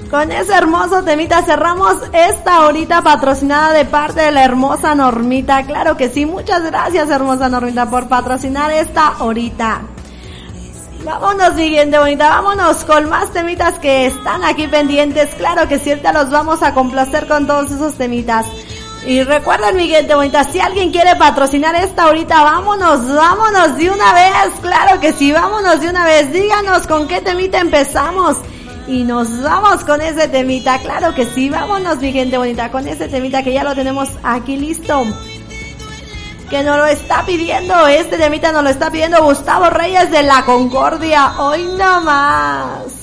Con ese hermoso temita cerramos esta horita patrocinada de parte de la hermosa Normita. Claro que sí, muchas gracias hermosa Normita por patrocinar esta horita. Vámonos, mi gente bonita, vámonos con más temitas que están aquí pendientes. Claro que sí, ahorita los vamos a complacer con todos esos temitas. Y recuerden, mi gente bonita, si alguien quiere patrocinar esta horita, vámonos de una vez. Claro que sí, vámonos de una vez. Díganos con qué temita empezamos y nos vamos con ese temita. Claro que sí, vámonos, mi gente bonita, con ese temita que ya lo tenemos aquí listo. Que nos lo está pidiendo, este temita nos lo está pidiendo Gustavo Reyes de La Concordia. Hoy no más.